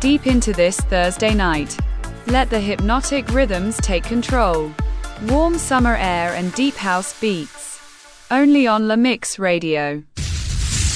deep into this Thursday night. Let the hypnotic rhythms take control. Warm summer air and deep house beats. Only on La Mix Radio.